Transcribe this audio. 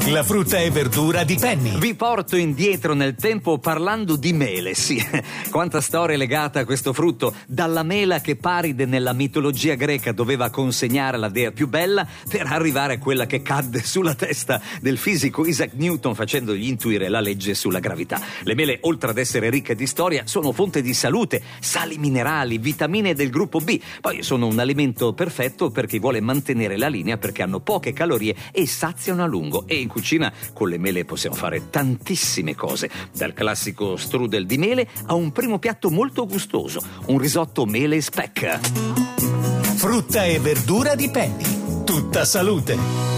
La frutta e verdura di Penny. Vi porto indietro nel tempo parlando di mele, sì. Quanta storia è legata a questo frutto. Dalla mela che Paride nella mitologia greca doveva consegnare alla dea più bella, per arrivare a quella che cadde sulla testa del fisico Isaac Newton, facendogli intuire la legge sulla gravità. Le mele, oltre ad essere ricche di storia, sono fonte di salute, sali minerali, vitamine del gruppo B. Poi sono un alimento perfetto per chi vuole mantenere la linea, perché hanno poche calorie e saziano a lungo. E in cucina con le mele possiamo fare tantissime cose, dal classico strudel di mele a un primo piatto molto gustoso, un risotto mele e speck. Frutta e verdura di Penny. Tutta salute.